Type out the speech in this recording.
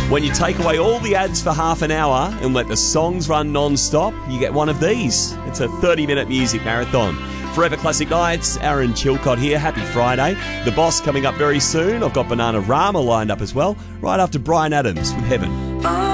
When you take away all the ads for half an hour and let the songs run non-stop, you get one of these. It's a 30-minute music marathon. Forever Classic Nights, Aaron Chilcott here. Happy Friday. The Boss coming up very soon. I've got Banana Rama lined up as well, right after Bryan Adams with Heaven.